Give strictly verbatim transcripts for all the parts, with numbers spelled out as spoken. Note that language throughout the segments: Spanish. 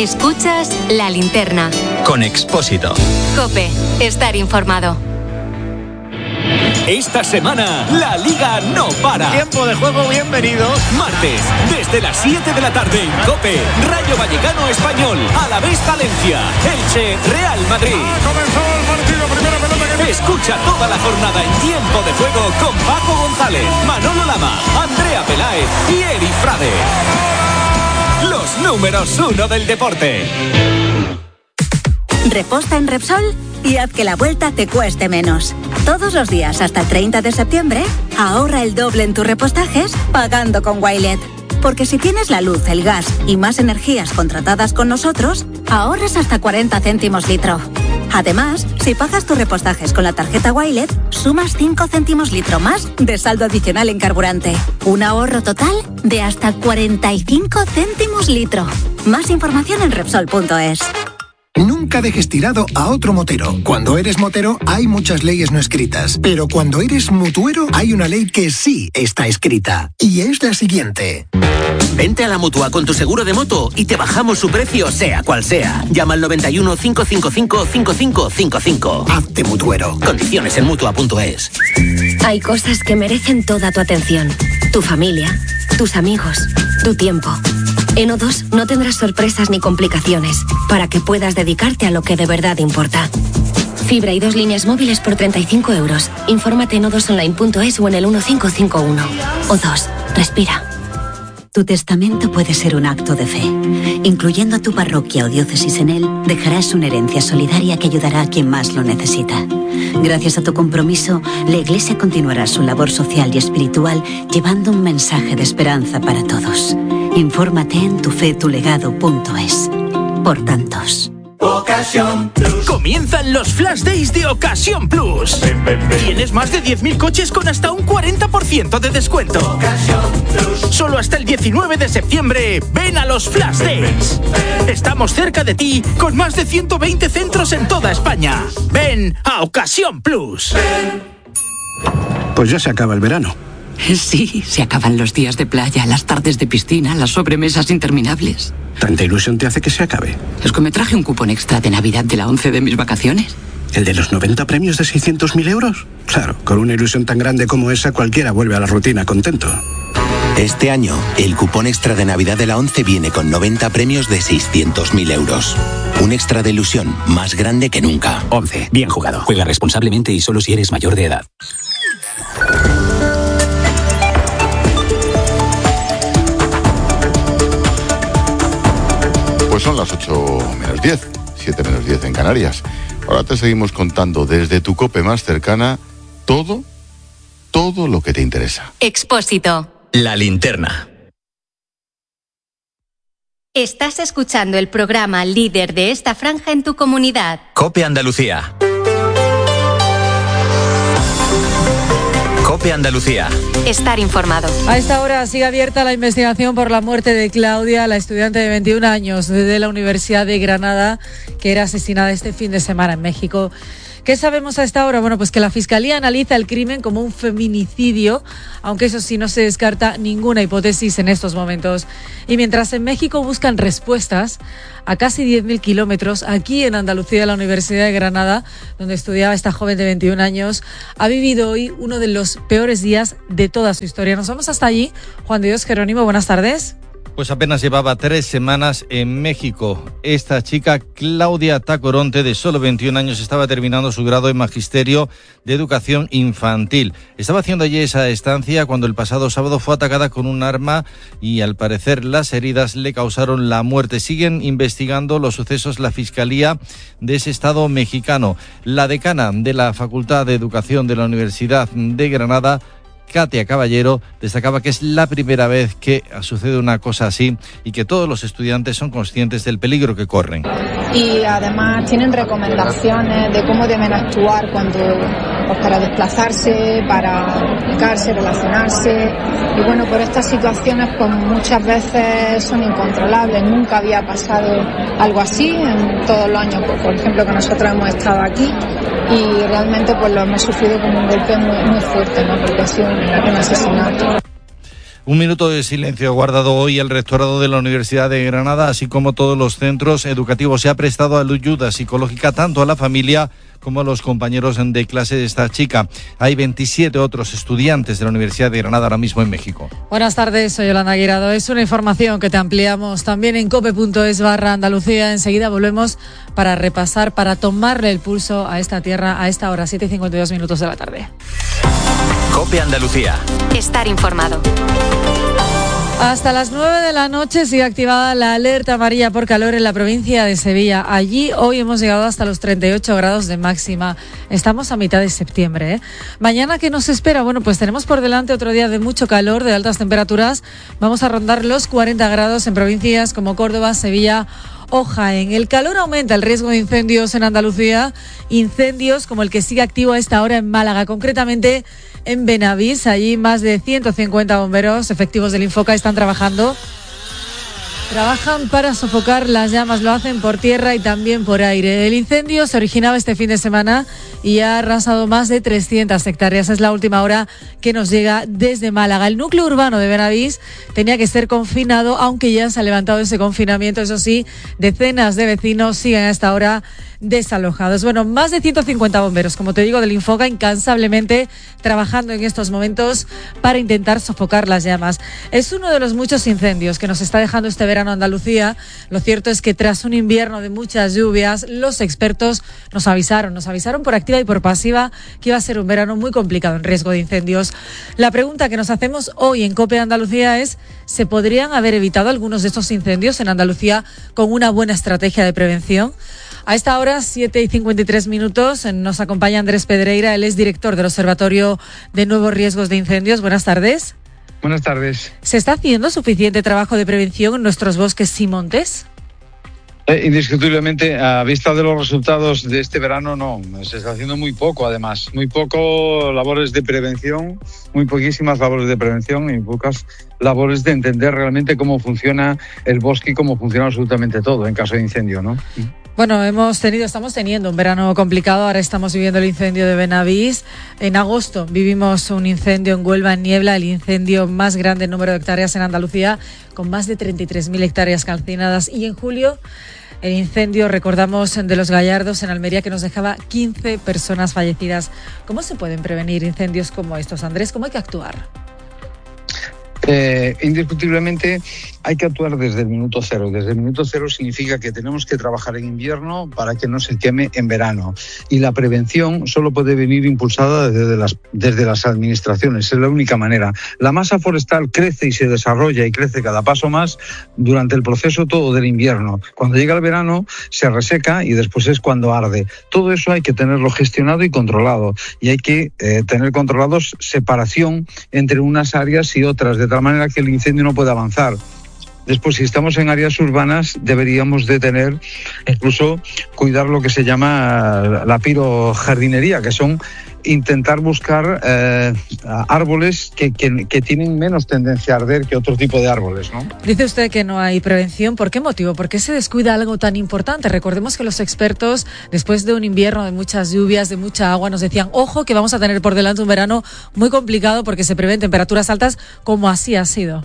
Escuchas La Linterna. Con Expósito. COPE. Estar informado. Esta semana, la Liga no para. Tiempo de juego, bienvenidos. Martes, desde las siete de la tarde en COPE, Rayo Vallecano Español, Alavés Valencia, Elche, Real Madrid. Ha comenzado el partido, primera pelota que... Escucha toda la jornada en Tiempo de Juego con Paco González, Manolo Lama, Andrea Peláez y Eri Frade. Los números uno del deporte. Reposta en Repsol y haz que la vuelta te cueste menos. Todos los días hasta el treinta de septiembre, ahorra el doble en tus repostajes pagando con Wilet. Porque si tienes la luz, el gas y más energías contratadas con nosotros, ahorras hasta cuarenta céntimos litro. Además, si pagas tus repostajes con la tarjeta Wilet, sumas cinco céntimos litro más de saldo adicional en carburante. Un ahorro total de hasta cuarenta y cinco céntimos litro. Más información en Repsol punto es. Nunca dejes tirado a otro motero. Cuando eres motero hay muchas leyes no escritas, pero cuando eres mutuero hay una ley que sí está escrita, y es la siguiente. Vente a la Mutua con tu seguro de moto y te bajamos su precio sea cual sea. Llama al noventa y uno, cinco cinco cinco, cinco cinco cinco cinco. Hazte mutuero. Condiciones en Mutua punto es. Hay cosas que merecen toda tu atención. Tu familia, tus amigos, tu tiempo. En O dos no tendrás sorpresas ni complicaciones para que puedas dedicarte a lo que de verdad importa. Fibra y dos líneas móviles por treinta y cinco euros. Infórmate en o dos online punto es o en el uno cinco cinco uno. O dos, respira. Tu testamento puede ser un acto de fe. Incluyendo a tu parroquia o diócesis en él, dejarás una herencia solidaria que ayudará a quien más lo necesita. Gracias a tu compromiso, la Iglesia continuará su labor social y espiritual llevando un mensaje de esperanza para todos. Infórmate en tufetulegado punto es. Por tantos. Ocasión Plus. Comienzan los Flash Days de Ocasión Plus. Ven, ven, ven. Tienes más de diez mil coches con hasta un cuarenta por ciento de descuento. Ocasión Plus. Solo hasta el diecinueve de septiembre. Ven a los Flash Days. Estamos cerca de ti con más de ciento veinte centros en toda España. Ven a Ocasión Plus. Ven. Pues ya se acaba el verano. Sí, se acaban los días de playa, las tardes de piscina, las sobremesas interminables. ¿Tanta ilusión te hace que se acabe? Es que me traje un cupón extra de Navidad de la once de mis vacaciones. ¿El de los noventa premios de seiscientos mil euros? Claro, con una ilusión tan grande como esa, cualquiera vuelve a la rutina contento. Este año, el cupón extra de Navidad de la once viene con noventa premios de seiscientos mil euros. Un extra de ilusión más grande que nunca. once. Bien jugado. Juega responsablemente y solo si eres mayor de edad. Pues son las ocho menos diez, siete menos diez en Canarias. Ahora te seguimos contando desde tu COPE más cercana todo, todo lo que te interesa. Expósito. La Linterna. Estás escuchando el programa líder de esta franja en tu comunidad. COPE Andalucía. COPE Andalucía. Estar informado. A esta hora sigue abierta la investigación por la muerte de Claudia, la estudiante de veintiún años de la Universidad de Granada, que era asesinada este fin de semana en México. ¿Qué sabemos a esta hora? Bueno, pues que la Fiscalía analiza el crimen como un feminicidio, aunque eso sí no se descarta ninguna hipótesis en estos momentos. Y mientras en México buscan respuestas a casi diez mil kilómetros, aquí en Andalucía, la Universidad de Granada, donde estudiaba esta joven de veintiún años, ha vivido hoy uno de los peores días de toda su historia. Nos vamos hasta allí. Juan de Dios Jerónimo, buenas tardes. Pues apenas llevaba tres semanas en México. Esta chica, Claudia Tacoronte, de solo veintiún años, estaba terminando su grado en Magisterio de Educación Infantil. Estaba haciendo allí esa estancia cuando el pasado sábado fue atacada con un arma y, al parecer, las heridas le causaron la muerte. Siguen investigando los sucesos la Fiscalía de ese estado mexicano. La decana de la Facultad de Educación de la Universidad de Granada, Katia Caballero, destacaba que es la primera vez que sucede una cosa así y que todos los estudiantes son conscientes del peligro que corren. Y además tienen recomendaciones de cómo deben actuar cuando, pues, para desplazarse, para comunicarse, relacionarse. Y bueno, por estas situaciones pues muchas veces son incontrolables. Nunca había pasado algo así en todos los años, pues, por ejemplo, que nosotros hemos estado aquí, y realmente pues lo hemos sufrido como un golpe muy, muy fuerte, ¿no? Porque ha sido un, un asesinato. Un minuto de silencio ha guardado hoy el rectorado de la Universidad de Granada, así como todos los centros educativos. Se ha prestado ayuda psicológica tanto a la familia como a los compañeros de clase de esta chica. Hay veintisiete otros estudiantes de la Universidad de Granada ahora mismo en México. Buenas tardes, soy Yolanda Guirado. Es una información que te ampliamos también en cope punto es barra Andalucía. Enseguida volvemos para repasar, para tomarle el pulso a esta tierra a esta hora, siete y cincuenta y dos minutos de la tarde. Cope Andalucía. Estar informado. Hasta las nueve de la noche sigue activada la alerta amarilla por calor en la provincia de Sevilla. Allí hoy hemos llegado hasta los treinta y ocho grados de máxima. Estamos a mitad de septiembre, ¿eh? Mañana, ¿qué nos espera? Bueno, pues tenemos por delante otro día de mucho calor, de altas temperaturas. Vamos a rondar los cuarenta grados en provincias como Córdoba, Sevilla o Jaén. El calor aumenta el riesgo de incendios en Andalucía. Incendios como el que sigue activo a esta hora en Málaga, concretamente en Benavís. Allí más de ciento cincuenta bomberos efectivos del Infoca están trabajando. Trabajan para sofocar las llamas, lo hacen por tierra y también por aire. El incendio se originaba este fin de semana y ha arrasado más de trescientas hectáreas. Es la última hora que nos llega desde Málaga. El núcleo urbano de Benavís tenía que ser confinado, aunque ya se ha levantado ese confinamiento. Eso sí, decenas de vecinos siguen a esta hora desalojados. Bueno, más de ciento cincuenta bomberos, como te digo, del Infoca, incansablemente trabajando en estos momentos para intentar sofocar las llamas. Es uno de los muchos incendios que nos está dejando este verano Andalucía. Lo cierto es que tras un invierno de muchas lluvias, los expertos nos avisaron, nos avisaron por activa y por pasiva que iba a ser un verano muy complicado en riesgo de incendios. La pregunta que nos hacemos hoy en COPE Andalucía es: ¿se podrían haber evitado algunos de estos incendios en Andalucía con una buena estrategia de prevención? A esta hora, siete y cincuenta y tres minutos, nos acompaña Andrés Pedreira, él es director del Observatorio de Nuevos Riesgos de Incendios. Buenas tardes. Buenas tardes. ¿Se está haciendo suficiente trabajo de prevención en nuestros bosques y montes? Eh, indiscutiblemente, a vista de los resultados de este verano, no. Se está haciendo muy poco, además. Muy poco labores de prevención, muy poquísimas labores de prevención y pocas labores de entender realmente cómo funciona el bosque y cómo funciona absolutamente todo en caso de incendio, ¿no? Bueno, hemos tenido, estamos teniendo un verano complicado. Ahora estamos viviendo el incendio de Benavís. En agosto vivimos un incendio en Huelva, en Niebla, el incendio más grande en número de hectáreas en Andalucía, con más de treinta y tres mil hectáreas calcinadas. Y en julio, el incendio, recordamos, de Los Gallardos, en Almería, que nos dejaba quince personas fallecidas. ¿Cómo se pueden prevenir incendios como estos, Andrés? ¿Cómo hay que actuar? Eh, indiscutiblemente hay que actuar desde el minuto cero. Desde el minuto cero significa que tenemos que trabajar en invierno para que no se queme en verano. Y la prevención solo puede venir impulsada desde las, desde las administraciones. Es la única manera. La masa forestal crece y se desarrolla y crece cada paso más durante el proceso todo del invierno. Cuando llega el verano se reseca y después es cuando arde. Todo eso hay que tenerlo gestionado y controlado. Y hay que eh, tener controlados separación entre unas áreas y otras, de tal manera que el incendio no pueda avanzar. Después, si estamos en áreas urbanas, deberíamos de tener, incluso, cuidar lo que se llama la pirojardinería, que son intentar buscar eh, árboles que, que, que tienen menos tendencia a arder que otro tipo de árboles, ¿no? Dice usted que no hay prevención. ¿Por qué motivo? ¿Por qué se descuida algo tan importante? Recordemos que los expertos, después de un invierno de muchas lluvias, de mucha agua, nos decían, ojo, que vamos a tener por delante un verano muy complicado porque se prevén temperaturas altas, como así ha sido.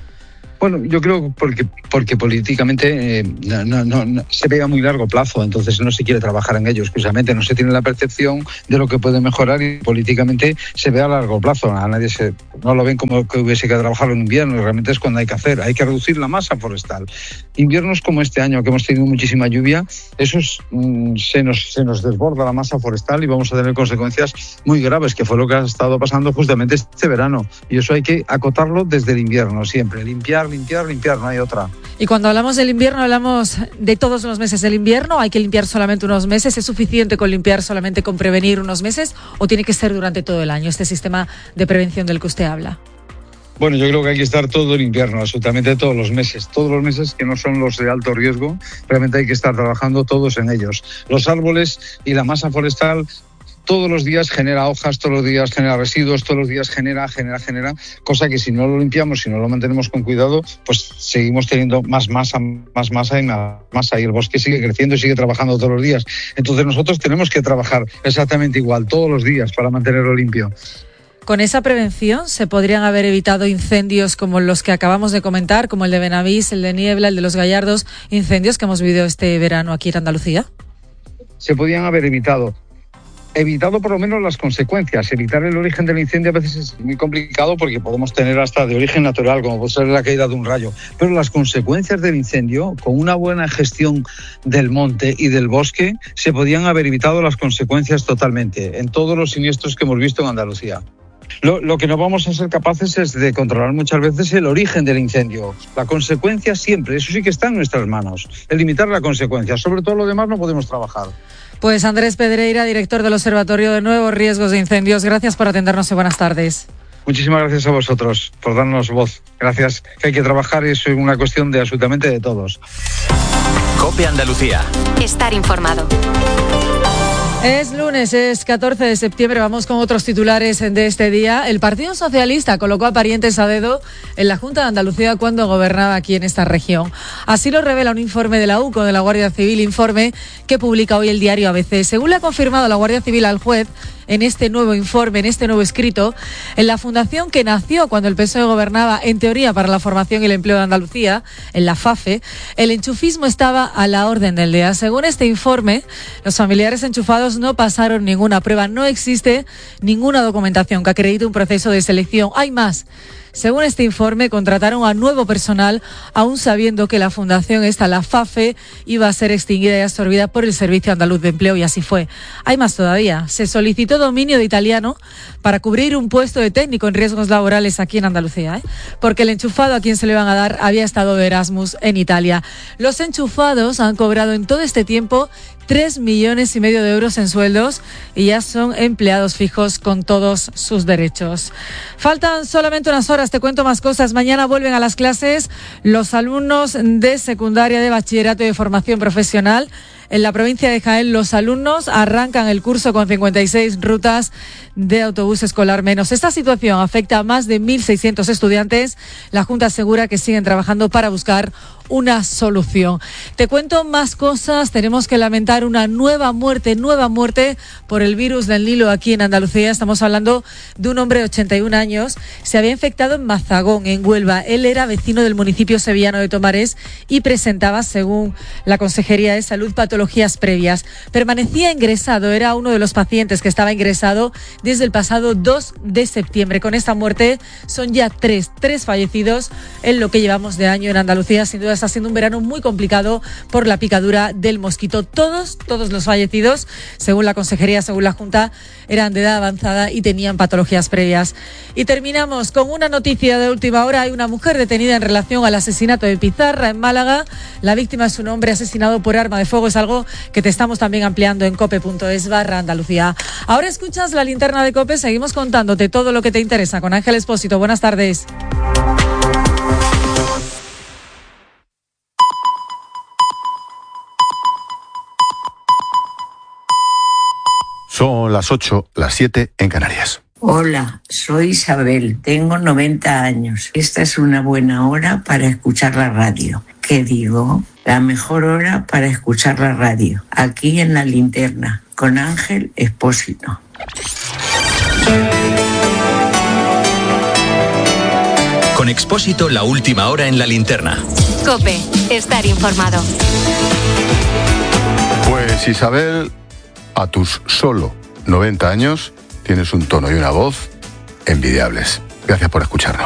Bueno, yo creo porque porque políticamente eh, no, no, no, se ve a muy largo plazo, entonces no se quiere trabajar en ello, exclusivamente no se tiene la percepción de lo que puede mejorar y políticamente se ve a largo plazo. A nadie se no lo ven como que hubiese que trabajar en invierno, y realmente es cuando hay que hacer, hay que reducir la masa forestal. Inviernos como este año, que hemos tenido muchísima lluvia, eso es, mmm, se nos se nos desborda la masa forestal y vamos a tener consecuencias muy graves, que fue lo que ha estado pasando justamente este verano, y eso hay que acotarlo desde el invierno siempre, limpiar limpiar, limpiar, no hay otra. Y cuando hablamos del invierno, hablamos de todos los meses del invierno. ¿Hay que limpiar solamente unos meses? ¿Es suficiente con limpiar solamente con prevenir unos meses? ¿O tiene que ser durante todo el año este sistema de prevención del que usted habla? Bueno, yo creo que hay que estar todo el invierno, absolutamente todos los meses. Todos los meses que no son los de alto riesgo, realmente hay que estar trabajando todos en ellos. Los árboles y la masa forestal todos los días genera hojas, todos los días genera residuos, todos los días genera, genera, genera, cosa que si no lo limpiamos, si no lo mantenemos con cuidado, pues seguimos teniendo más masa, más masa y más masa, y el bosque sigue creciendo y sigue trabajando todos los días. Entonces nosotros tenemos que trabajar exactamente igual, todos los días, para mantenerlo limpio. Con esa prevención se podrían haber evitado incendios como los que acabamos de comentar, como el de Benavís, el de Niebla, el de Los Gallardos, incendios que hemos vivido este verano aquí en Andalucía. Se podían haber evitado. Evitado por lo menos las consecuencias. Evitar el origen del incendio a veces es muy complicado porque podemos tener hasta de origen natural, como puede ser la caída de un rayo. Pero las consecuencias del incendio, con una buena gestión del monte y del bosque, se podían haber evitado las consecuencias totalmente en todos los siniestros que hemos visto en Andalucía. Lo, lo que no vamos a ser capaces es de controlar muchas veces el origen del incendio. La consecuencia siempre, eso sí que está en nuestras manos, el limitar la consecuencia. Sobre todo lo demás no podemos trabajar. Pues Andrés Pedreira, director del Observatorio de Nuevos Riesgos de Incendios, gracias por atendernos y buenas tardes. Muchísimas gracias a vosotros por darnos voz. Gracias, que hay que trabajar y eso es una cuestión de absolutamente de todos. COPE Andalucía. Estar informado. Es lunes, es catorce de septiembre, vamos con otros titulares de este día. El Partido Socialista colocó a parientes a dedo en la Junta de Andalucía cuando gobernaba aquí en esta región. Así lo revela un informe de la U C O de la Guardia Civil, informe que publica hoy el diario A B C. Según le ha confirmado la Guardia Civil al juez, en este nuevo informe, en este nuevo escrito, en la fundación que nació cuando el P S O E gobernaba, en teoría, para la formación y el empleo de Andalucía, en la FAFE, el enchufismo estaba a la orden del día. Según este informe, los familiares enchufados no pasaron ninguna prueba, no existe ninguna documentación que acredite un proceso de selección. Hay más. Según este informe, contrataron a nuevo personal, aún sabiendo que la fundación esta, la FAFE, iba a ser extinguida y absorbida por el Servicio Andaluz de Empleo, y así fue. Hay más todavía. Se solicitó dominio de italiano para cubrir un puesto de técnico en riesgos laborales aquí en Andalucía, ¿eh? Porque el enchufado a quien se le van a dar había estado de Erasmus en Italia. Los enchufados han cobrado en todo este tiempo tres millones y medio de euros en sueldos y ya son empleados fijos con todos sus derechos. Faltan solamente unas horas, te cuento más cosas. Mañana vuelven a las clases los alumnos de secundaria, de bachillerato y de formación profesional. En la provincia de Jaén, los alumnos arrancan el curso con cincuenta y seis rutas de autobús escolar menos. Esta situación afecta a más de mil seiscientos estudiantes. La Junta asegura que siguen trabajando para buscar una solución. Te cuento más cosas. Tenemos que lamentar una nueva muerte, nueva muerte por el virus del Nilo aquí en Andalucía. Estamos hablando de un hombre de ochenta y un años. Se había infectado en Mazagón, en Huelva. Él era vecino del municipio sevillano de Tomares y presentaba, según la Consejería de Salud, patologías previas. Permanecía ingresado, era uno de los pacientes que estaba ingresado desde el pasado dos de septiembre. Con esta muerte son ya tres, tres fallecidos en lo que llevamos de año en Andalucía. Sin duda está siendo un verano muy complicado por la picadura del mosquito. Todos, todos los fallecidos, según la Consejería, según la Junta, eran de edad avanzada y tenían patologías previas. Y terminamos con una noticia de última hora. Hay una mujer detenida en relación al asesinato de Pizarra en Málaga. La víctima es un hombre asesinado por arma de fuego. Es algo que te estamos también ampliando en cope.es barra Andalucía. Ahora escuchas la linterna de COPE. Seguimos contándote todo lo que te interesa con Ángel Expósito. Buenas tardes. Son las ocho, las siete en Canarias. Hola, soy Isabel, tengo noventa años. Esta es una buena hora para escuchar la radio. ¿Qué digo? La mejor hora para escuchar la radio, aquí en La Linterna, con Ángel Expósito. Con Expósito, la última hora en La Linterna. COPE, estar informado. Pues Isabel, a tus solo noventa años, tienes un tono y una voz envidiables. Gracias por escucharnos.